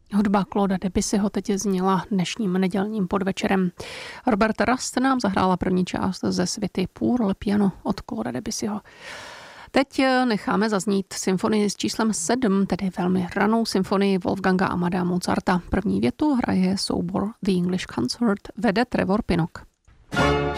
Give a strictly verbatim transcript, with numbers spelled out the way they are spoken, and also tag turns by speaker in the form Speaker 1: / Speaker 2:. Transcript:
Speaker 1: Hudba Clauda Debussyho teď zněla dnešním nedělním podvečerem. Robert Rust nám zahrála první část ze svity Pour le piano od Clauda Debussyho. Teď necháme zaznít symfonii s číslem sedm, tedy velmi ranou symfonii Wolfganga Amadea Mozarta. První větu hraje soubor The English Consort, vede Trevor Pinnock.